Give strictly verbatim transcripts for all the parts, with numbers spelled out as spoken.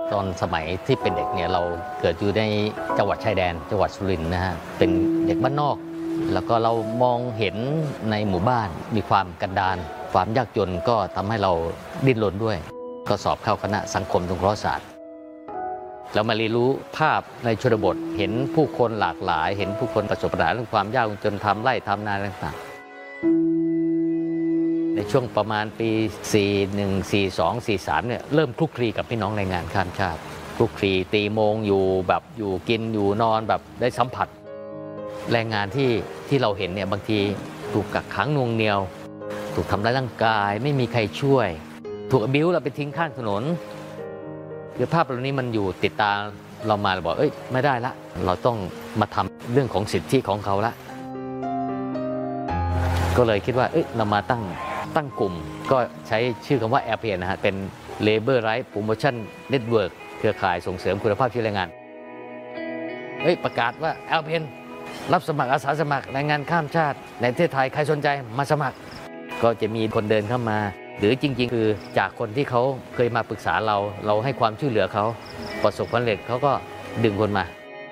ตอนสมัยที่เป็นเด็กเนี่ยเราเกิดอยู่ในจังหวัดชายแดนจังหวัดสุรินทร์นะฮะเป็นเด็กบ้านนอกแล้วก็เรามองเห็นในหมู่บ้านมีความกันดารความยากจนก็ทำให้เราดิ้นรนด้วยก็สอบเข้าคณะสังคมสงเคราะห์ศาสตร์แล้วมาเรียนรู้ภาพในชนบทเห็นผู้คนหลากหลายเห็นผู้คนประสบปัญหาเรื่องความยากจนทำไร่ทำนาต่างๆในช่วงประมาณปี สี่สิบ สี่สิบสอง สี่สิบสาม เนี่ยเริ่มคลุกคลีกับพี่น้องแรงงานข้ามชาติคลุกคลีตีโมงอยู่แบบอยู่กินอยู่นอนแบบได้สัมผัสแรงงานที่ที่เราเห็นเนี่ยบางทีถูกกักขังน่วงเหนี่ยวถูกทำร้ายร่างกายไม่มีใครช่วยถูกบิ้วเราไปทิ้งข้างถนนคือภาพเหล่านี้มันอยู่ติดตาเรามาเราบอกเอ้ยไม่ได้ละเราต้องมาทำเรื่องของสิทธิของเขาละก็เลยคิดว่าเอ้ยเรามาตั้งตั้งกลุ่มก็ใช้ชื่อคำว่า แอล พี เอ็น นะฮะเป็น Labor Rights Promotion Network เครือข่ายส่งเสริมคุณภาพชีวิตแรงงานเฮ้ยประกาศว่า แอล พี เอ็น รับสมัครอาสาสมัครแรงงานข้ามชาติในประเทศไทยใครสนใจมาสมัครก็จะมีคนเดินเข้ามาหรือจริงๆคือจากคนที่เขาเคยมาปรึกษาเราเราให้ความช่วยเหลือเขาประสบความสำเร็จเขาก็ดึงคนมา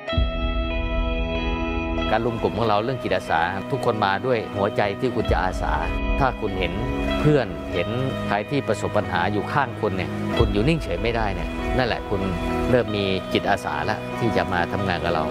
การรวมกลุ่มของเราเรื่องจิตอาสาทุกคนมาด้วยหัวใจที่คุณจะอาสาถ้าคุณเห็นเพื่อนเห็นใครที่ประสบปัญหาอยู่ข้างคุณเนี่ยคุณอยู่นิ่งเฉยไม่ได้เนี่ยนั่นแหละคุณเริ่มมีจิตอาสาแล้วที่จะมาทำงานกับเรา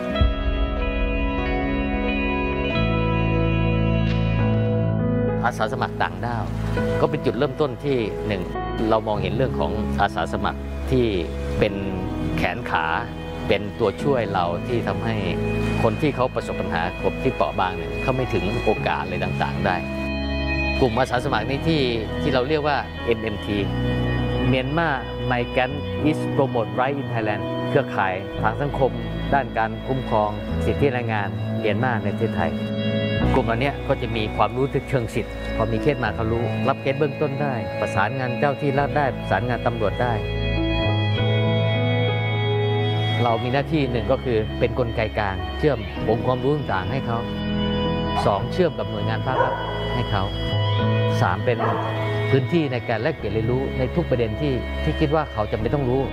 อาสาสมัครต่างด้าวก็เป็นจุดเริ่มต้นที่หนึ่งเรามองเห็นเรื่องของอาสาสมัครที่เป็นแขนขาเป็นตัวช่วยเราที่ทำให้คนที่เขาประสบปัญหากลุ่มที่เปราะบางเนี่ยเขาไม่ถึงโอกาสอะไรต่างๆได้กลุ่มอาสาสมัครนี้ที่ที่เราเรียกว่า เอ็ม เอ็ม ที Myanmar Migrant is Promote Right in Thailand เครือข่ายทางสังคมด้านการคุ้มครองสิทธิแรงงานเมียนมาในประเทศไทยกลุ่มเหล่านี้ก็จะมีความรู้เชิงสิทธิ์พอมีเคสมาเขารู้รับเคสเบื้องต้นได้ประสานงานเจ้าที่รับได้ประสานงานตำรวจได้เรามีหน้าที่หนึ่งก็คือเป็นกลไกกลางเชื่อมองค์ความรู้ต่างๆให้เขาสองเชื่อมกับหน่วยงานภาครัฐให้เขาสามเป็นพื้นที่ในการแลกเปลี่ยนเรียนรู้ในทุกประเด็นที่ที่คิดว่าเขาจำเป็นต้องรู้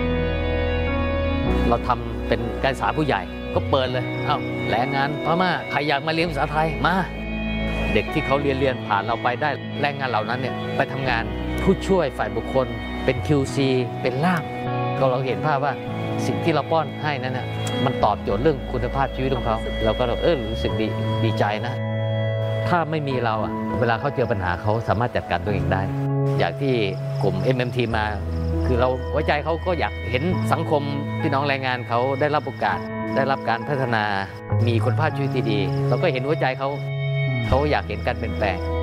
เราทำเป็นการศึกษาผู้ใหญ่ก็เปิดเลยเอ้าแรงงานพม่าใครอยากมาเรียนภาษาไทยมาเด็กที่เขาเรียนเรียนผ่านเราไปได้แรงงานเหล่านั้นเนี่ยไปทำงานผู้ช่วยฝ่ายบุคคลเป็น คิว ซี เป็นล่ามก็เราเห็นภาพว่าสิ่งที่เราป้อนให้นั้นน่ะมันตอบโจทย์เรื่องคุณภาพชีวิตของเขาเราก็เออรู้สึกดีดีใจนะถ้าไม่มีเราอ่ะเวลาเขาเจอปัญหาเขาสามารถจัดการตัวเองได้อย่างที่กลุ่ม เอ็ม เอ็ม ที มาคือเราไว้ใจเขาก็อยากเห็นสังคมพี่น้องแรงงานเขาได้รับโอกาสได้รับการพัฒนามีคุณภาพชีวิตที่ดีเราก็เห็นหัวใจเขาเขาอยากเห็นการเปลี่ยนแปลง